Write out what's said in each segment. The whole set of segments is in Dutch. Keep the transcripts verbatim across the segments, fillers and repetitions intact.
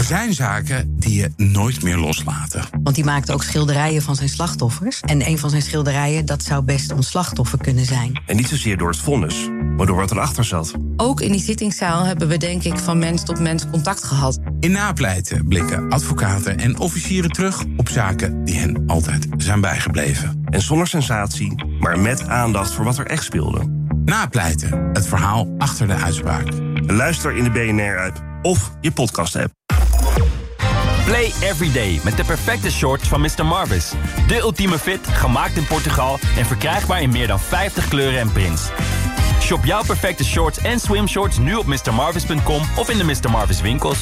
Er zijn zaken die je nooit meer loslaten. Want die maakte ook schilderijen van zijn slachtoffers. En een van zijn schilderijen, dat zou best een slachtoffer kunnen zijn. En niet zozeer door het vonnis, maar door wat erachter zat. Ook in die zittingszaal hebben we denk ik van mens tot mens contact gehad. In Napleiten blikken advocaten en officieren terug op zaken die hen altijd zijn bijgebleven. En zonder sensatie, maar met aandacht voor wat er echt speelde. Napleiten, het verhaal achter de uitspraak. Luister in de B N R-app of je podcast-app. Play Everyday met de perfecte shorts van mister Marvis. De ultieme fit, gemaakt in Portugal en verkrijgbaar in meer dan vijftig kleuren en prints. Shop jouw perfecte shorts en swimshorts nu op mister marvis punt com of in de mister Marvis winkels.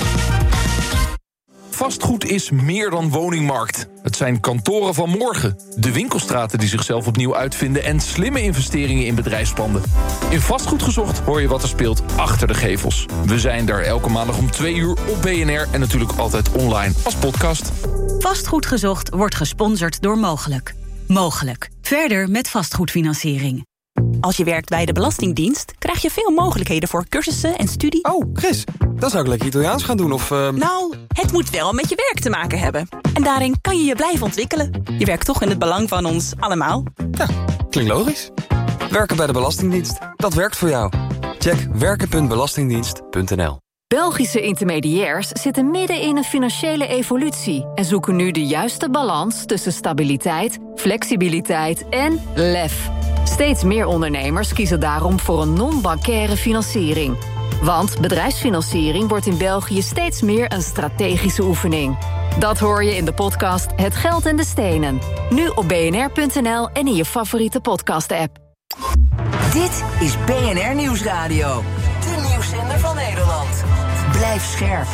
Vastgoed is meer dan woningmarkt. Het zijn kantoren van morgen. De winkelstraten die zichzelf opnieuw uitvinden en slimme investeringen in bedrijfspanden. In Vastgoed Gezocht hoor je wat er speelt achter de gevels. We zijn daar elke maandag om twee uur op B N R en natuurlijk altijd online als podcast. Vastgoed Gezocht wordt gesponsord door Mogelijk. Mogelijk. Verder met vastgoedfinanciering. Als je werkt bij de Belastingdienst, krijg je veel mogelijkheden voor cursussen en studie. Oh, Chris, dan zou ik lekker Italiaans gaan doen of... Uh... Nou, het moet wel met je werk te maken hebben. En daarin kan je je blijven ontwikkelen. Je werkt toch in het belang van ons allemaal. Ja, klinkt logisch. Werken bij de Belastingdienst, dat werkt voor jou. Check werken punt belastingdienst punt n l. Belgische intermediairs zitten midden in een financiële evolutie en zoeken nu de juiste balans tussen stabiliteit, flexibiliteit en lef. Steeds meer ondernemers kiezen daarom voor een non-bancaire financiering. Want bedrijfsfinanciering wordt in België steeds meer een strategische oefening. Dat hoor je in de podcast Het Geld en de Stenen. Nu op b n r punt n l en in je favoriete podcast-app. Dit is B N R Nieuwsradio. De nieuwszender van Nederland. Blijf scherp.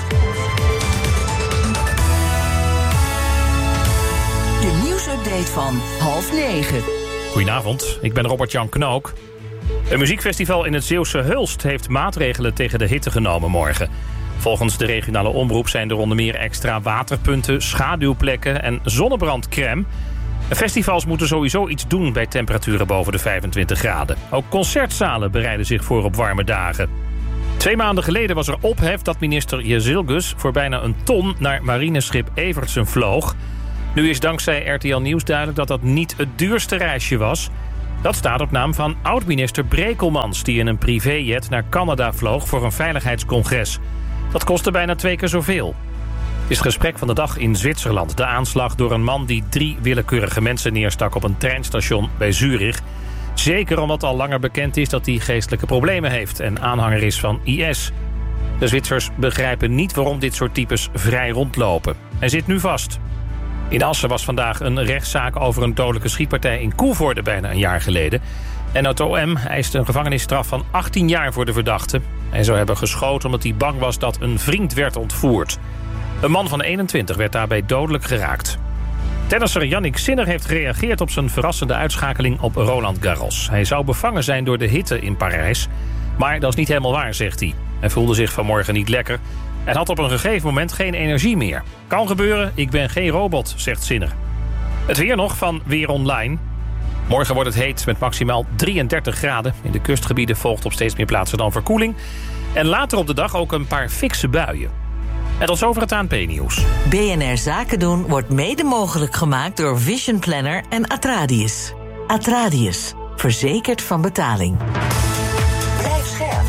De nieuwsupdate van half negen. Goedenavond, ik ben Robert-Jan Knook. Een muziekfestival in het Zeeuwse Hulst heeft maatregelen tegen de hitte genomen morgen. Volgens de regionale omroep zijn er onder meer extra waterpunten, schaduwplekken en zonnebrandcrème. Festivals moeten sowieso iets doen bij temperaturen boven de vijfentwintig graden. Ook concertzalen bereiden zich voor op warme dagen. Twee maanden geleden was er ophef dat minister Jezilgus voor bijna een ton naar marineschip Evertsen vloog. Nu is dankzij R T L Nieuws duidelijk dat dat niet het duurste reisje was. Dat staat op naam van oud-minister Brekelmans, die in een privéjet naar Canada vloog voor een veiligheidscongres. Dat kostte bijna twee keer zoveel. Het is het gesprek van de dag in Zwitserland. De aanslag door een man die drie willekeurige mensen neerstak op een treinstation bij Zurich. Zeker omdat al langer bekend is dat hij geestelijke problemen heeft en aanhanger is van I S. De Zwitsers begrijpen niet waarom dit soort types vrij rondlopen. Hij zit nu vast. In Assen was vandaag een rechtszaak over een dodelijke schietpartij in Koevoorde bijna een jaar geleden. En het O M eist een gevangenisstraf van achttien jaar voor de verdachte. Hij zou hebben geschoten omdat hij bang was dat een vriend werd ontvoerd. Een man van eenentwintig werd daarbij dodelijk geraakt. Tennisser Jannik Sinner heeft gereageerd op zijn verrassende uitschakeling op Roland Garros. Hij zou bevangen zijn door de hitte in Parijs. Maar dat is niet helemaal waar, zegt hij. Hij voelde zich vanmorgen niet lekker en had op een gegeven moment geen energie meer. Kan gebeuren, ik ben geen robot, zegt Sinner. Het weer nog van Weer Online. Morgen wordt het heet met maximaal drieëndertig graden. In de kustgebieden volgt op steeds meer plaatsen dan verkoeling. En later op de dag ook een paar fikse buien. En tot zover het A N P-nieuws. B N R Zaken doen wordt mede mogelijk gemaakt door Vision Planner en Atradius. Atradius, verzekerd van betaling. Blijf scherp.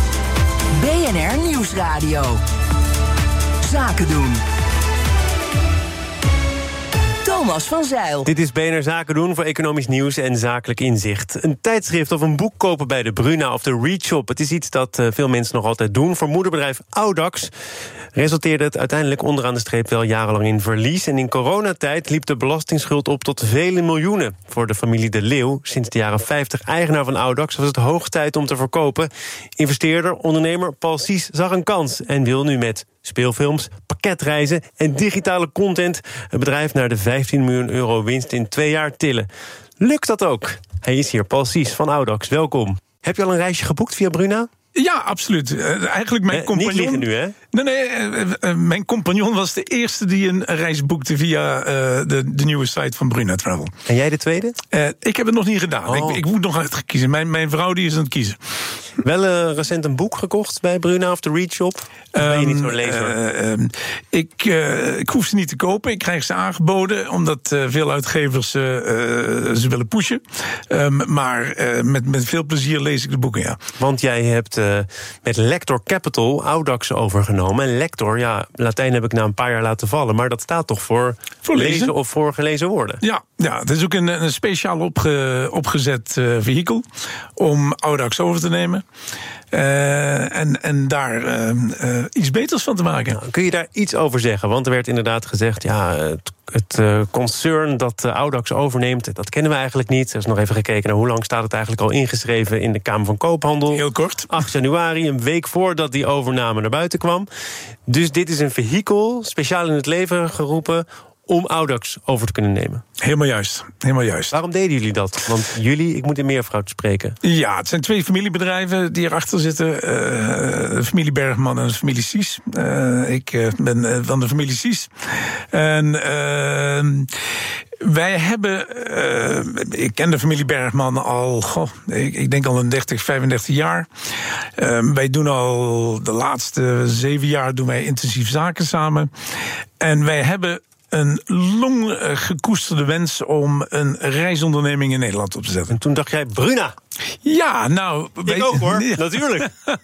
B N R Nieuwsradio. Zaken doen. Thomas van Zijl. Dit is B N R Zaken doen voor economisch nieuws en zakelijk inzicht. Een tijdschrift of een boek kopen bij de Bruna of de Readshop. Het is iets dat uh, veel mensen nog altijd doen. Voor moederbedrijf Audax resulteerde het uiteindelijk onderaan de streep wel jarenlang in verlies. En in coronatijd liep de belastingsschuld op tot vele miljoenen. Voor de familie De Leeuw, sinds de jaren vijftig eigenaar van Audax, was het hoog tijd om te verkopen. Investeerder, ondernemer Paul Sies zag een kans en wil nu met speelfilms, pakketreizen en digitale content het bedrijf naar de vijftien miljoen euro winst in twee jaar tillen. Lukt dat ook? Hij is hier, Paul Sies van Audax. Welkom. Heb je al een reisje geboekt via Bruna? Ja, absoluut. Uh, eigenlijk mijn eh, compagnon... Niet liegen nu, hè? Nee, nee, uh, uh, mijn compagnon was de eerste die een reis boekte via uh, de, de nieuwe site van Bruna Travel. En jij de tweede? Uh, ik heb het nog niet gedaan. Oh. Ik, ik moet nog uitkiezen. Mijn, mijn vrouw die is aan het kiezen. Wel uh, recent een boek gekocht bij Bruna of de Read Shop? Of ben je niet zo'n lezer? Uh, uh, ik, uh, ik hoef ze niet te kopen. Ik krijg ze aangeboden, omdat uh, veel uitgevers uh, uh, ze willen pushen. Um, maar uh, met, met veel plezier lees ik de boeken, ja. Want jij hebt uh, met Lector Capital Audax overgenomen. En Lector, ja, Latijn heb ik na een paar jaar laten vallen. Maar dat staat toch voor, voor lezen. lezen of voor gelezen worden? Ja, ja, het is ook een, een speciaal opge, opgezet uh, vehikel om Audax over te nemen. Uh, en, en daar uh, uh, iets beters van te maken. Nou, kun je daar iets over zeggen? Want er werd inderdaad gezegd, ja, het, het uh, concern dat uh, Audax overneemt, dat kennen we eigenlijk niet. Er is nog even gekeken naar hoe lang staat het eigenlijk al ingeschreven in de Kamer van Koophandel. Heel kort. acht januari, een week voordat die overname naar buiten kwam. Dus dit is een vehikel, speciaal in het leven geroepen, om Audax over te kunnen nemen. Helemaal juist, helemaal juist. Waarom deden jullie dat? Want jullie, ik moet in meervoud spreken. Ja, het zijn twee familiebedrijven die erachter zitten. Uh, de familie Bergman en de familie Sies. Uh, ik uh, ben uh, van de familie Sies. En uh, wij hebben, uh, ik ken de familie Bergman al, goh, ik, ik denk al een dertig, vijfendertig jaar. Uh, wij doen al de laatste zeven jaar doen wij intensief zaken samen. En wij hebben een lang gekoesterde wens om een reisonderneming in Nederland op te zetten. En toen dacht jij, Bruna. Ja, nou... Ik wij, ook hoor, ja. Natuurlijk.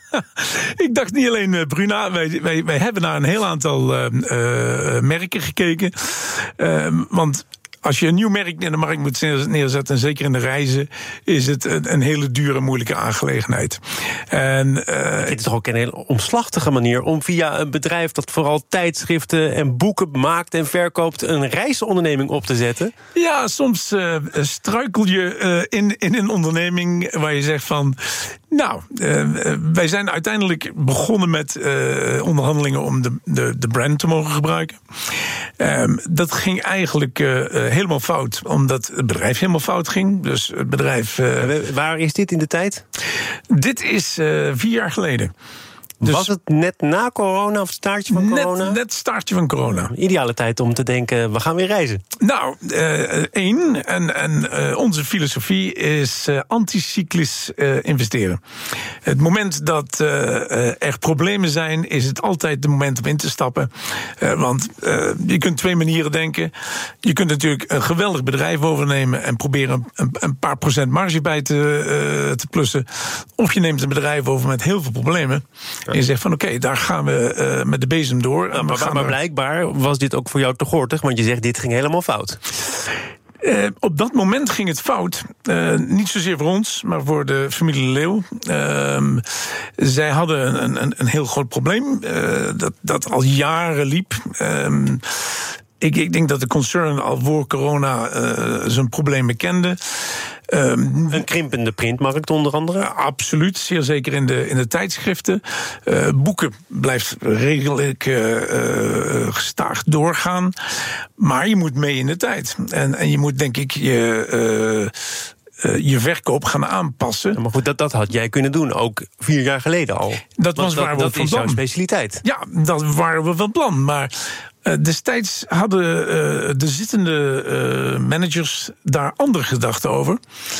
Ik dacht niet alleen uh, Bruna, wij, wij, wij hebben naar een heel aantal uh, uh, merken gekeken. Uh, want als je een nieuw merk in de markt moet neerzetten, en zeker in de reizen, is het een, een hele dure, moeilijke aangelegenheid. En, uh, dit is toch ook een hele omslachtige manier om via een bedrijf dat vooral tijdschriften en boeken maakt en verkoopt, een reisonderneming op te zetten? Ja, soms uh, struikel je uh, in, in een onderneming waar je zegt van, nou, uh, wij zijn uiteindelijk begonnen met uh, onderhandelingen om de, de, de brand te mogen gebruiken. Um, dat ging eigenlijk uh, helemaal fout, omdat het bedrijf helemaal fout ging. Dus het bedrijf... Uh, Waar is dit in de tijd? Dit is uh, vier jaar geleden. Dus was het net na corona of het staartje van corona? Net, net staartje van corona. Ideale tijd om te denken, we gaan weer reizen. Nou, uh, één, en, en uh, onze filosofie is uh, anticyclisch uh, investeren. Het moment dat uh, uh, er problemen zijn, is het altijd het moment om in te stappen. Uh, want uh, je kunt twee manieren denken. Je kunt natuurlijk een geweldig bedrijf overnemen en proberen een, een paar procent marge bij te, uh, te plussen. Of je neemt een bedrijf over met heel veel problemen. En je zegt van oké, okay, daar gaan we uh, met de bezem door. Ja, maar, maar, maar blijkbaar was dit ook voor jou te gortig, want je zegt dit ging helemaal fout. Uh, op dat moment ging het fout. Uh, niet zozeer voor ons, maar voor de familie Leeuw. Uh, zij hadden een, een, een heel groot probleem uh, dat, dat al jaren liep. Uh, ik, ik denk dat de concern al voor corona uh, zijn problemen kende. Um, een krimpende printmarkt onder andere? Uh, absoluut, zeer zeker in de, in de tijdschriften. Uh, boeken blijft redelijk uh, uh, gestaag doorgaan. Maar je moet mee in de tijd. En, en je moet denk ik je... Uh, Uh, je verkoop gaan aanpassen. Ja, maar goed, dat, dat had jij kunnen doen, ook vier jaar geleden al. Dat was waar we dat van is plan. jouw specialiteit. Ja, dat waren we van plan. Maar uh, destijds hadden uh, de zittende uh, managers daar andere gedachten over.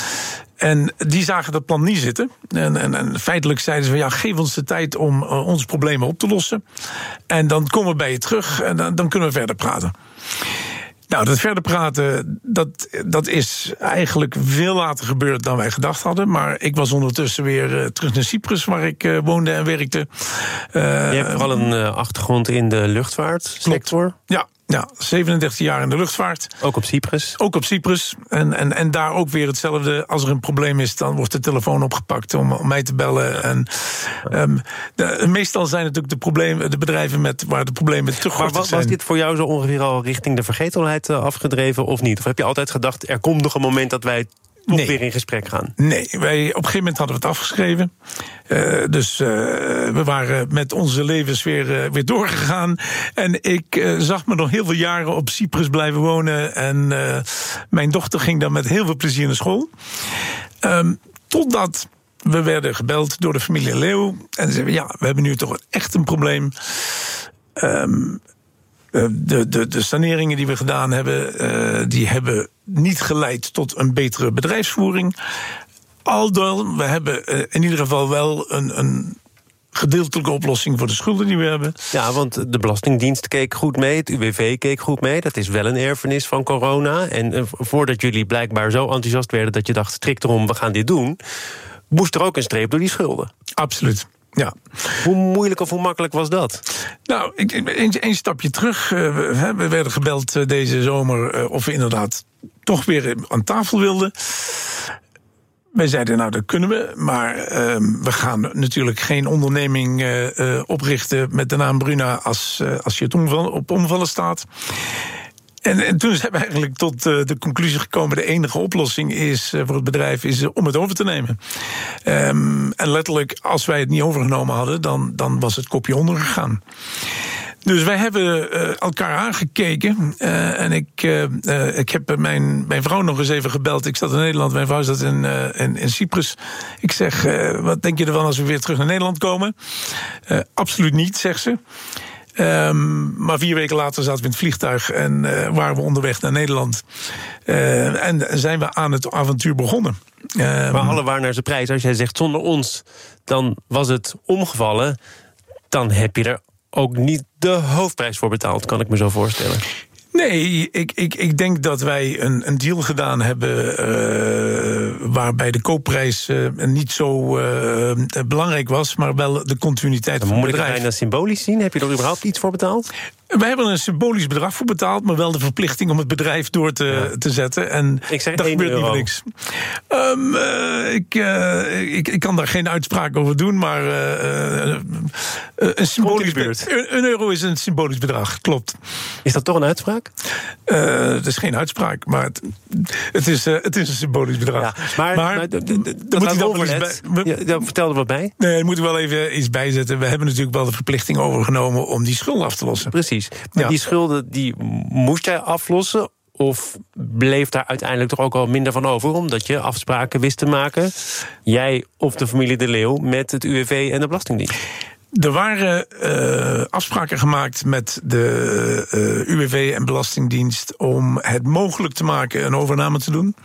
En die zagen dat plan niet zitten. En, en, en feitelijk zeiden ze van ja, geef ons de tijd om uh, onze problemen op te lossen. En dan komen we bij je terug en dan, dan kunnen we verder praten. Nou, dat verder praten, dat, dat is eigenlijk veel later gebeurd dan wij gedacht hadden. Maar ik was ondertussen weer uh, terug naar Cyprus, waar ik uh, woonde en werkte. Uh, Je hebt vooral een uh, achtergrond in de luchtvaartsector. Ja. Ja, zevenendertig jaar in de luchtvaart. Ook op Cyprus? Ook op Cyprus. En, en, en daar ook weer hetzelfde. Als er een probleem is, dan wordt de telefoon opgepakt om, om mij te bellen. En, um, de, meestal zijn natuurlijk de, problemen, de bedrijven met, waar de problemen te groot zijn. Maar was dit voor jou zo ongeveer al richting de vergetelheid afgedreven of niet? Of heb je altijd gedacht, er komt nog een moment dat wij nog nee. weer in gesprek gaan? Nee, wij, op een gegeven moment hadden we het afgeschreven. Uh, dus uh, we waren met onze levens weer, uh, weer doorgegaan. En ik uh, zag me nog heel veel jaren op Cyprus blijven wonen. En uh, mijn dochter ging dan met heel veel plezier naar school. Um, totdat we werden gebeld door de familie Leeuw. En ze zeiden, ja, we hebben nu toch echt een probleem. Um, de, de, de saneringen die we gedaan hebben, uh, die hebben niet geleid tot een betere bedrijfsvoering. Aldo, we hebben uh, in ieder geval wel een, een gedeeltelijke oplossing voor de schulden die we hebben. Ja, want de Belastingdienst keek goed mee, het U W V keek goed mee. Dat is wel een erfenis van corona. En uh, voordat jullie blijkbaar zo enthousiast werden dat je dacht, strikt erom, we gaan dit doen, moest er ook een streep door die schulden. Absoluut. Ja. Hoe moeilijk of hoe makkelijk was dat? Nou, één stapje terug. Uh, we, we werden gebeld uh, deze zomer uh, of we inderdaad toch weer aan tafel wilden. Wij zeiden, nou, dat kunnen we, maar uh, we gaan natuurlijk geen onderneming uh, uh, oprichten met de naam Bruna als, uh, als je het omval, op omvallen staat. En, en toen zijn we eigenlijk tot uh, de conclusie gekomen, de enige oplossing is uh, voor het bedrijf is uh, om het over te nemen. Um, en letterlijk, als wij het niet overgenomen hadden, dan, dan was het kopje ondergegaan. Dus wij hebben uh, elkaar aangekeken. Uh, en ik, uh, uh, ik heb mijn, mijn vrouw nog eens even gebeld. Ik zat in Nederland, mijn vrouw zat in, uh, in, in Cyprus. Ik zeg, uh, wat denk je ervan als we weer terug naar Nederland komen? Uh, absoluut niet, zegt ze. Um, maar vier weken later zaten we in het vliegtuig en uh, waren we onderweg naar Nederland. Uh, en zijn we aan het avontuur begonnen. Um, maar alle waar naar zijn prijs. Als jij zegt zonder ons, dan was het omgevallen. Dan heb je er ook niet de hoofdprijs voor betaald, kan ik me zo voorstellen. Nee, ik, ik, ik denk dat wij een, een deal gedaan hebben uh, waarbij de koopprijs uh, niet zo uh, belangrijk was, maar wel de continuïteit van het bedrijf. Moet ik het bijna symbolisch zien? Heb je er überhaupt iets voor betaald? Wij hebben er een symbolisch bedrag voor betaald, maar wel de verplichting om het bedrijf door te, ja. te zetten. En ik zeg dat gebeurt niet voor niks. Um, uh, ik, uh, ik, ik kan daar geen uitspraak over doen, maar uh, uh, een symbolisch bedrag. Een, een euro is een symbolisch bedrag, klopt. Is dat toch een uitspraak? Uh, het is geen uitspraak, maar het, het, is, uh, het is een symbolisch bedrag. Ja, maar, maar, maar d- d- d- dat moet ik dan net, bij, we, ja, vertel er wat bij. Nee, daar moet ik wel even iets bijzetten. We hebben natuurlijk wel de verplichting overgenomen om die schulden af te lossen. Precies. Maar ja. die schulden die moest jij aflossen? Of bleef daar uiteindelijk toch ook al minder van over, omdat je afspraken wist te maken, jij of de familie De Leeuw, met het U W V en de Belastingdienst? Er waren uh, afspraken gemaakt met de uh, U W V en Belastingdienst om het mogelijk te maken een overname te doen.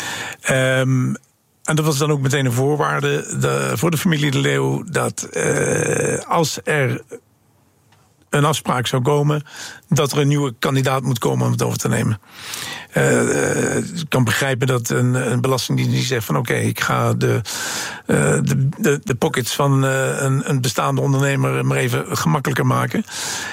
Um, En dat was dan ook meteen een voorwaarde de, voor de familie De Leeuw, dat uh, als er een afspraak zou komen, dat er een nieuwe kandidaat moet komen om het over te nemen. Uh, uh, ik kan begrijpen dat een, een belastingdienst die zegt van oké, okay, ik ga de, uh, de, de, de pockets van uh, een, een bestaande ondernemer maar even gemakkelijker maken.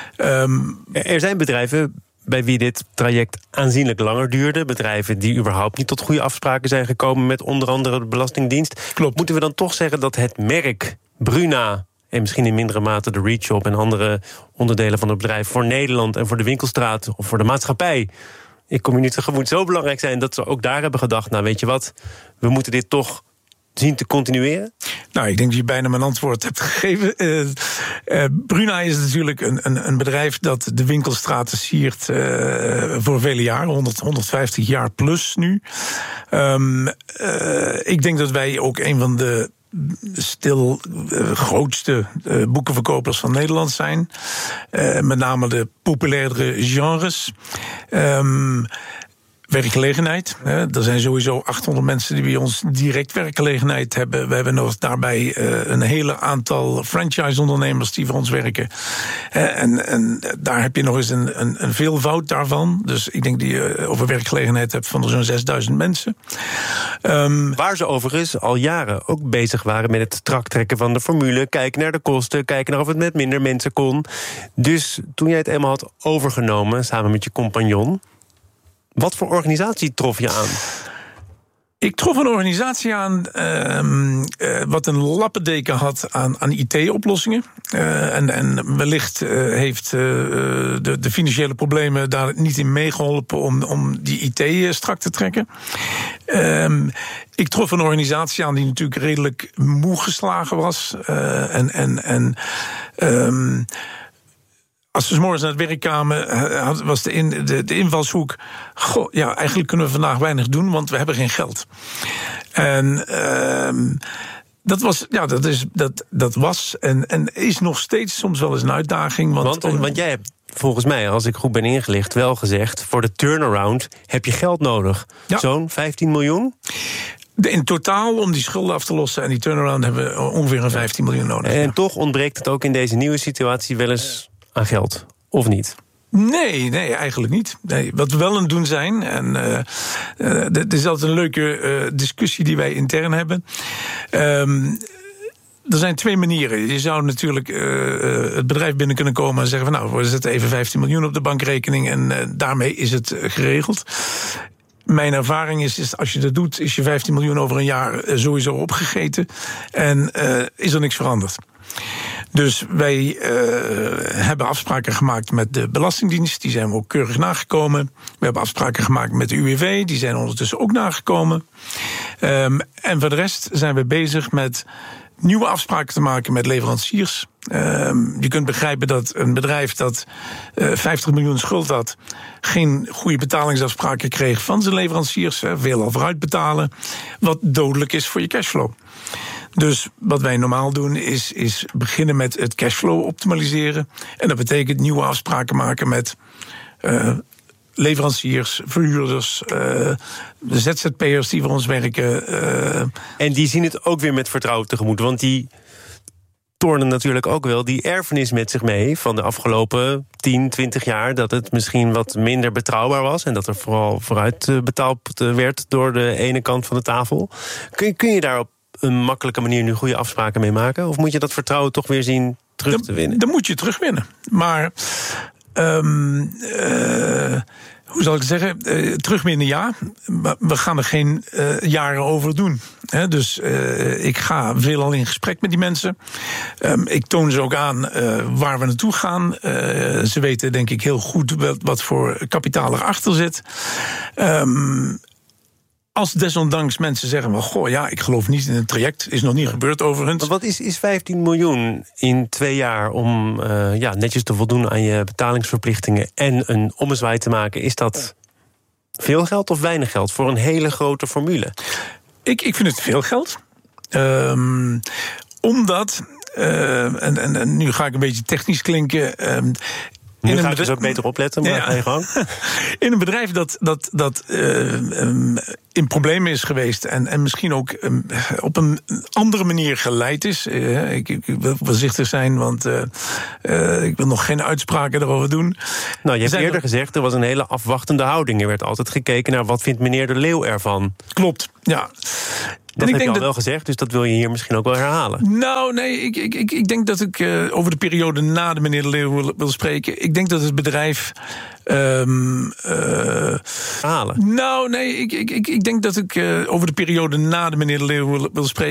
Um, er zijn bedrijven bij wie dit traject aanzienlijk langer duurde. Bedrijven die überhaupt niet tot goede afspraken zijn gekomen met onder andere de Belastingdienst. Klopt. Moeten we dan toch zeggen dat het merk Bruna en misschien in mindere mate de Reachop en andere onderdelen van het bedrijf voor Nederland en voor de winkelstraat of voor de maatschappij, ik kom je nu tegemoet, zo belangrijk zijn dat ze ook daar hebben gedacht, nou weet je wat, we moeten dit toch zien te continueren? Nou, ik denk dat je bijna mijn antwoord hebt gegeven. Uh, uh, Bruna is natuurlijk een, een, een bedrijf dat de winkelstraten siert uh, voor vele jaren, honderd, honderdvijftig jaar plus nu. Um, uh, ik denk dat wij ook een van de stil uh, grootste uh, boekenverkopers van Nederland zijn. Uh, met name de populairdere genres. Um, Werkgelegenheid. Hè. Er zijn sowieso achthonderd mensen die bij ons direct werkgelegenheid hebben. We hebben nog daarbij uh, een hele aantal franchise-ondernemers die voor ons werken. Uh, en, en daar heb je nog eens een, een, een veelvoud daarvan. Dus ik denk dat je over werkgelegenheid hebt van zo'n zesduizend mensen. Um, Waar ze overigens al jaren ook bezig waren met het traktrekken van de formule. Kijken naar de kosten, kijken naar of het met minder mensen kon. Dus toen jij het eenmaal had overgenomen, samen met je compagnon, wat voor organisatie trof je aan? Ik trof een organisatie aan uh, uh, wat een lappendeken had aan, aan I T-oplossingen. Uh, en, en wellicht uh, heeft uh, de, de financiële problemen daar niet in meegeholpen om, om die I T strak te trekken. Uh, ik trof een organisatie aan die natuurlijk redelijk moe geslagen was. Uh, en en, en um, als we 's morgens naar het werk kwamen, was de, in, de, de invalshoek, goh, ja, eigenlijk kunnen we vandaag weinig doen, want we hebben geen geld. En uh, Dat was, ja, dat is, dat, dat was en, en is nog steeds soms wel eens een uitdaging. Want, want, want jij hebt volgens mij, als ik goed ben ingelicht, wel gezegd, voor de turnaround heb je geld nodig. Ja. Zo'n vijftien miljoen? In totaal, om die schulden af te lossen en die turnaround, hebben we ongeveer een vijftien miljoen nodig. En ja. toch ontbreekt het ook in deze nieuwe situatie wel eens aan geld, of niet? Nee, nee, eigenlijk niet. Nee, wat we wel aan het doen zijn, en uh, uh, dit is altijd een leuke uh, discussie die wij intern hebben. Um, Er zijn twee manieren. Je zou natuurlijk uh, het bedrijf binnen kunnen komen en zeggen van nou, we zetten even vijftien miljoen op de bankrekening en uh, daarmee is het uh, geregeld. Mijn ervaring is, is, als je dat doet, is je vijftien miljoen over een jaar uh, sowieso opgegeten en uh, is er niks veranderd. Dus wij uh, hebben afspraken gemaakt met de Belastingdienst. Die zijn we ook keurig nagekomen. We hebben afspraken gemaakt met de U W V. Die zijn ondertussen ook nagekomen. Um, en voor de rest zijn we bezig met nieuwe afspraken te maken met leveranciers. Um, je kunt begrijpen dat een bedrijf dat uh, vijftig miljoen schuld had, geen goede betalingsafspraken kreeg van zijn leveranciers. Hè, veel al vooruit betalen. Wat dodelijk is voor je cashflow. Dus wat wij normaal doen is, is beginnen met het cashflow optimaliseren. En dat betekent nieuwe afspraken maken met uh, leveranciers, verhuurders, uh, de Z Z P'ers die voor ons werken. Uh. En die zien het ook weer met vertrouwen tegemoet, want die tornen natuurlijk ook wel die erfenis met zich mee van de afgelopen tien, twintig jaar, dat het misschien wat minder betrouwbaar was en dat er vooral vooruit betaald werd door de ene kant van de tafel. Kun, kun je daar op een makkelijke manier nu goede afspraken mee maken? Of moet je dat vertrouwen toch weer zien terug dan, te winnen? Dan moet je terugwinnen. Maar Um, uh, hoe zal ik het zeggen? Uh, terugwinnen ja. Maar we gaan er geen uh, jaren over doen. He, dus uh, ik ga veelal in gesprek met die mensen. Um, ik toon ze ook aan uh, waar we naartoe gaan. Uh, ze weten denk ik heel goed wat, wat voor kapitaal erachter zit. Um, Als desondanks mensen zeggen, well, goh, ja, ik geloof niet in het traject, is nog niet gebeurd overigens. Maar wat is, is vijftien miljoen in twee jaar om uh, ja, netjes te voldoen aan je betalingsverplichtingen en een ommezwaai te maken? Is dat veel geld of weinig geld voor een hele grote formule? Ik, ik vind het veel geld. Um, omdat, uh, en, en, en nu ga ik een beetje technisch klinken. Um, Nu ga ik dus ook beter opletten, maar ja. ga je gang. In een bedrijf dat, dat, dat uh, um, in problemen is geweest en, en misschien ook um, op een andere manier geleid is. Uh, ik, ik wil voorzichtig zijn, want uh, uh, ik wil nog geen uitspraken daarover doen. Nou, je hebt Zijn eerder er... gezegd, er was een hele afwachtende houding. Er werd altijd gekeken naar wat vindt meneer De Leeuw ervan. Klopt, ja. Dat en heb ik denk je al dat... wel gezegd, dus dat wil je hier misschien ook wel herhalen. Nou, nee, ik, ik, ik, ik denk dat ik uh, over de periode na de meneer De Leeuw wil, wil spreken. Ik denk dat het bedrijf... Um, uh, herhalen? Nou, nee, ik, ik, ik, ik denk dat ik uh, over de periode na de meneer De Leeuw wil, wil spreken.